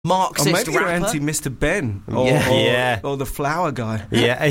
Marxist or maybe rapper. you're anti Mr. Ben. Or the flower guy. Yeah.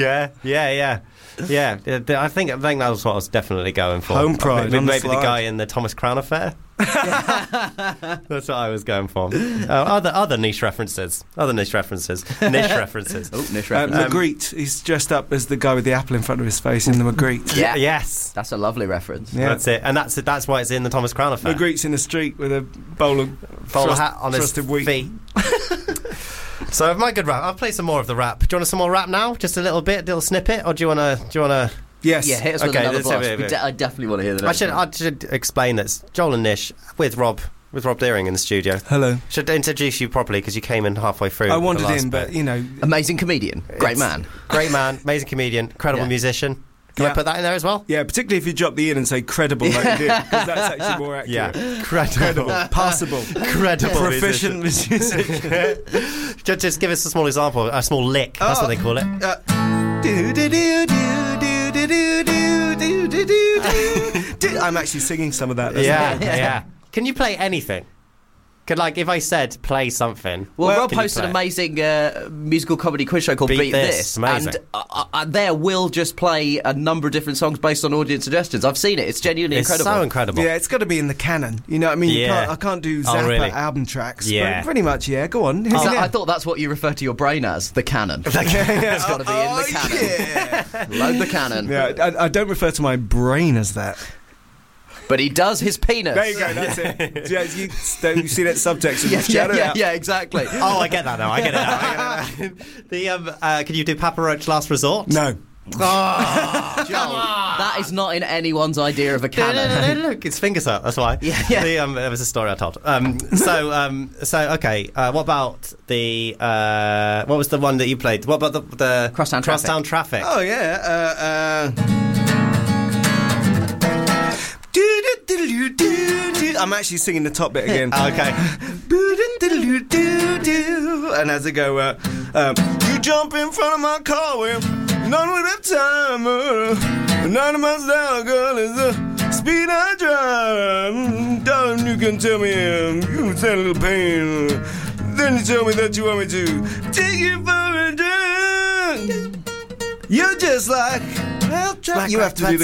I think that was what I was definitely going for. Home pride. Maybe the guy in the Thomas Crown Affair. That's what I was going for. Other niche references. Niche references. Magritte. He's dressed up as the guy with the apple in front of his face in the Magritte. Yeah. Yes. That's a lovely reference. Yeah. That's it. And that's why it's in the Thomas Crown Affair. Magritte's in the street with a bowler hat on his feet. So my good rap. I'll play some more of the rap. Do you want some more rap now? Just a little bit, a little snippet, or do you want to? Yes. Yeah, hit us with another blast. I definitely want to hear the next one. I should explain that Joel and Nish with Rob Deering in the studio. Hello. Should introduce you properly because you came in halfway through. I wandered in, but amazing comedian, great man, amazing comedian, incredible musician. Can I put that in there as well? Yeah, particularly if you drop the in and say credible like you did, because that's actually more accurate. Yeah, credible, passable, credible, proficient musician. Just give us a small example, a small lick. That's what they call it. I'm actually singing some of that. Yeah. Can you play anything? If I said play something. Well, Rob hosted an amazing musical comedy quiz show called Beat This. Amazing. And there will just play a number of different songs based on audience suggestions. I've seen it. It's genuinely incredible. It's so incredible. Yeah, it's got to be in the canon. You know what I mean? Yeah. I can't do Zappa album tracks. Yeah. But pretty much, yeah. Go on. I thought that's what you refer to your brain as, the canon. It's got to be in the canon. Yeah. Load the canon. Yeah, I don't refer to my brain as that. But he does his penis. There you go, that's it. Yeah, you see that subtext. Yeah, exactly. Oh, I get that now. Can you do Papa Roach Last Resort? No. Oh, Joel, that is not in anyone's idea of a canon. Look, it's fingers up. That's why. Yeah. There was a story I told. Okay. What about the? What was the one that you played? What about the Crosstown Traffic? Oh yeah. I'm actually singing the top bit again. Okay. And as I go, you jump in front of my car with none would have time. 90 miles an hour, girl, is the speed I drive. Darling, you can tell me you can stand a little pain. Then you tell me that you want me to take you for a drink. You're just like you have to do the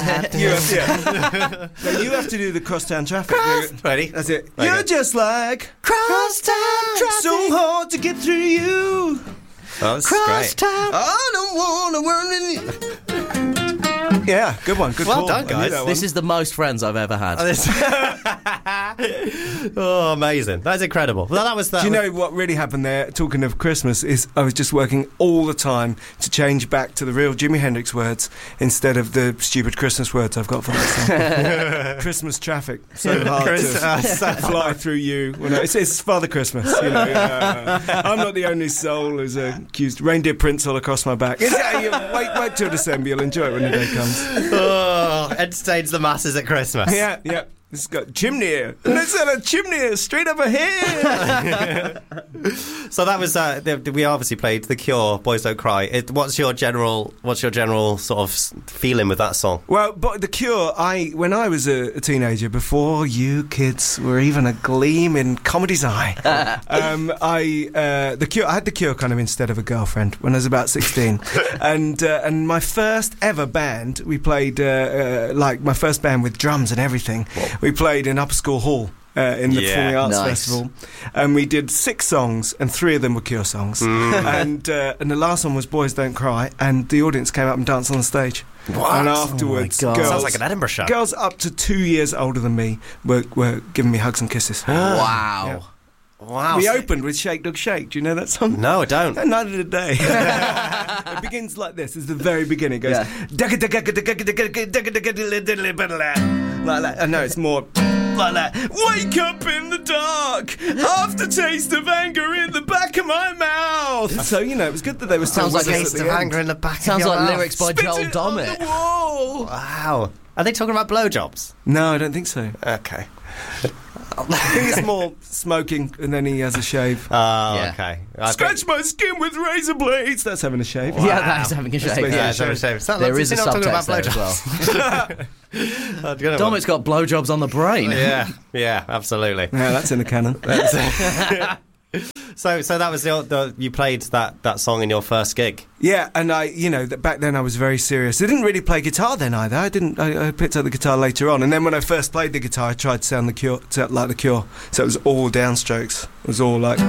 you have to do the crosstown traffic. Ready? That's it. Very You're good. just like crosstown traffic. So hard to get through you. Oh, this is great. I don't want to run in you. Yeah, good one. Good Well call. done, guys. This is the most friends I've ever had. Oh, amazing. That's incredible. Well, that was that. Do you know what really happened there? Talking of Christmas, is I was just working all the time to change back to the real Jimi Hendrix words instead of the stupid Christmas words I've got for that song. Christmas traffic, so hard to fly through you. Well, no, it's Father Christmas. You know, I'm not the only soul who's accused. Reindeer prints all across my back. Wait till December. You'll enjoy it when the day comes. Entertains the masses at Christmas. Yeah. It's got chimney. Let's have a chimney straight up ahead. So that was we obviously played The Cure, Boys Don't Cry. What's your general sort of feeling with that song? Well, but The Cure, when I was a teenager, before you kids were even a gleam in comedy's eye, The Cure. I had The Cure kind of instead of a girlfriend when I was about 16, and my first ever band, we played like my first band with drums and everything. Whoa. We played in Upper School Hall in the Performing Arts Festival, and we did 6 songs, and 3 of them were Cure songs, and the last one was Boys Don't Cry, and the audience came up and danced on the stage. What? And afterwards, girls, sounds like an Edinburgh show. Girls up to 2 years older than me were giving me hugs and kisses. Wow. Yeah. Wow. We opened with Shake Dog Shake. Do you know that song? No, I don't. Neither did they. It begins like this. It's the very beginning. It goes like that. No, it's more like that. Wake up in the dark, aftertaste of anger in the back of my mouth. So it was good that they were still Sounds like taste of anger in the back. Sounds of your like mouth. lyrics by Joel Spit it on Dommett. the wall. Wow. Are they talking about blowjobs? No, I don't think so. Okay. I think it's more smoking, and then he has a shave. Oh, okay. Scratch my skin with razor blades. That's having a shave. Wow. Yeah, that is having a shave. Yeah, it's having a shave. There is a subtext there as well. Dominic got blowjobs on the brain. Yeah, absolutely. Yeah, that's in the canon. So that was you played that song in your first gig. Yeah, and back then I was very serious. I didn't really play guitar then either. I picked up the guitar later on, and then when I first played the guitar, I tried to sound like the Cure. So it was all downstrokes. It was all like.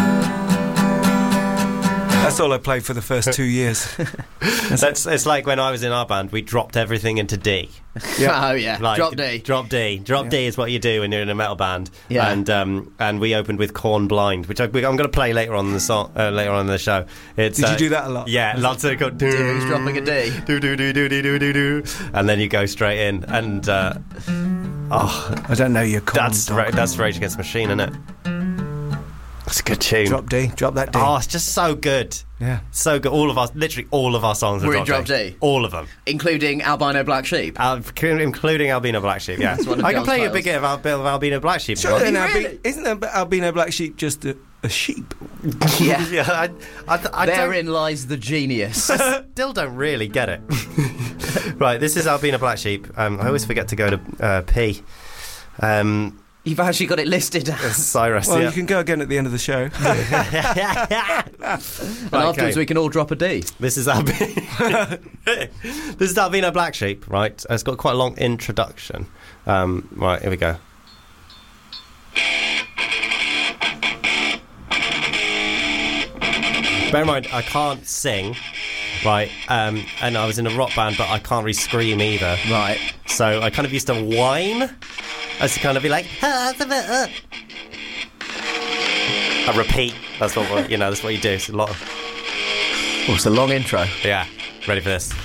That's all I played for the first 2 years. It's like when I was in our band, we dropped everything into D. Yeah. Oh yeah, Like, drop D. Drop D. Drop D is what you do when you're in a metal band. Yeah. And we opened with Corn Blind, which I'm going to play later on in the song, later on in the show. Did you do that a lot? Yeah, lots of He's dropping a D. Do, and then you go straight in, and I don't know your Corn. that's Rage Against the Machine, isn't it? It's a good tune. Drop D. Drop that D. Oh, it's just so good. Yeah. So good. Literally all of our songs are We're in Drop D. All of them. Including Albino Black Sheep. Including Albino Black Sheep, yeah. One of I can John's play you a titles. bit of Albino Black Sheep. Sure, Really? Isn't Albino Black Sheep just a sheep? Yeah. Yeah, I Therein lies the genius. still don't really get it. Right, this is Albino Black Sheep. I always forget to go to P. You've actually got it listed as. Cyrus, Well, yeah. you can go again at the end of the show. And afterwards we can all drop a D. This is Albino Black Sheep, right? It's got quite a long introduction. Right, here we go. Bear in mind, I can't sing, right? And I was in a rock band, but I can't really scream either. Right. So I kind of used to whine as to kind of be like, I repeat. That's what that's what you do. It's a lot of, Oh, it's a long intro. yeah. Ready for this?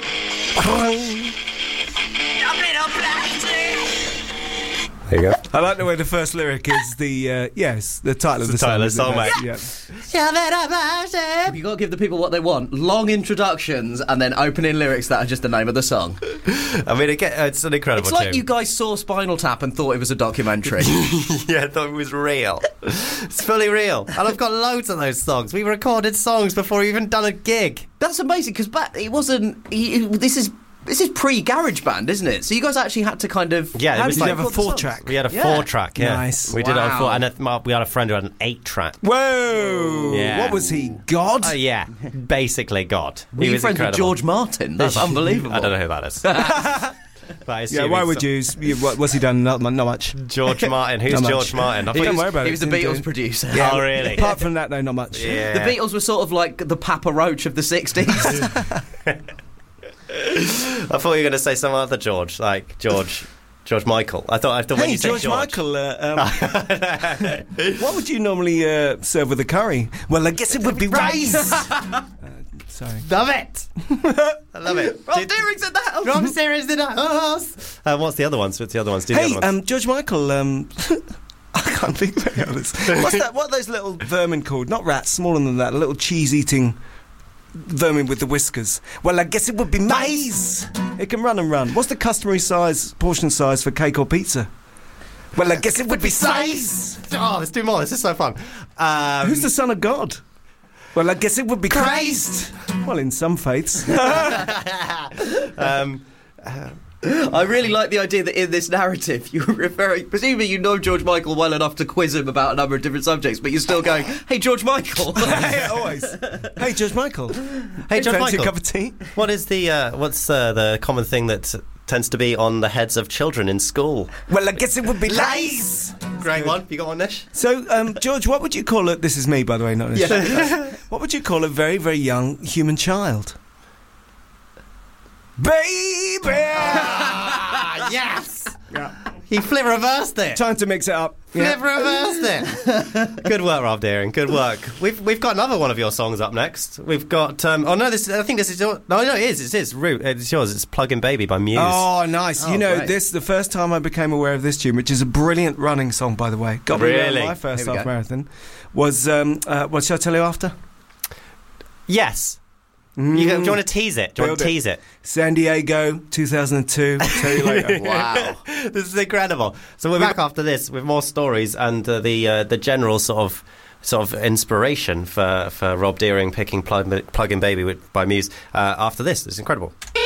There you go. I like the way the first lyric is the title of the title of the song. song, isn't it? mate. Yeah. You've got to give the people what they want. Long introductions and then opening lyrics that are just the name of the song. I mean, it's an incredible It's like tune. you guys saw Spinal Tap and thought it was a documentary. Yeah, I thought it was real. It's fully real. And I've got loads of those songs. We recorded songs before we even done a gig. That's amazing because it wasn't. This is pre-GarageBand, isn't it? So you guys actually had to kind of. Yeah, it how was did you like have a record the songs? 4-track. We had a Yeah. 4-track, yeah. Nice. We did it on Wow. 4, and we had a friend who had an 8-track. Whoa! Yeah. What was he? God? Oh, yeah. Basically God. Were He you was friends incredible. with George Martin? That's unbelievable. I don't know who that is. But I Yeah, assume why it's would you? What's he done? Not much. George Martin. Who's Not much. George Martin? I thought Don't worry about it. He was the Didn't Beatles do- producer. Oh, really? Apart from that, no, not much. Yeah. The Beatles were sort of like the Papa Roach of the 60s. I thought you were going to say some other George, like George Michael. I thought when Hey, you said George Michael, what would you normally serve with a curry? Well, I guess it would be rice. Sorry. Love it. I love it. Rob Deering's in the house. Rob Deering's in the house. What's the other ones? What's the other ones? Do the Hey, other ones. George Michael, I can't think of any others. What's that? What are those little vermin called? Not rats, smaller than that. A little cheese-eating vermin with the whiskers. Well, I guess it would be mice. It can run and run. What's the customary portion size for cake or pizza? Well, I guess it would be size. Oh, let's do more. This is so fun. Who's the son of God? Well, I guess it would be Christ. Well, in some faiths. I really like the idea that in this narrative you're referring, presumably you know George Michael well enough to quiz him about a number of different subjects, but you're still going, hey, George Michael. Hey, always. Hey, George Michael. Hey, George Fancy Michael. a cup of tea? What is the common thing that tends to be on the heads of children in school? Well, I guess it would be lies. Great one. You got one, Nish? So, George, what would you call it? This is me, by the way, not Nish. What would you call a very, very young human child? Baby! Yes! He flip reversed it. Time to mix it up. Flip reversed it. Good work, Rob Deering. Good work. We've got another one of your songs up next. We've got I think this is your. No, it is. It's Root. It's yours. It's Plug-in Baby by Muse. Oh, nice. Oh, you know, great. the first time I became aware of this tune, which is a brilliant running song, by the way. Got me around Really? my first Here we half go. marathon. Was, what shall I tell you after? Yes. Do you want to tease it? Do you want to Build it. tease it? San Diego, 2002. Tell you later. Wow. This is incredible. So we're back after this with more stories and the general sort of inspiration for Rob Deering picking Plug-in Baby by Muse after this. It's incredible.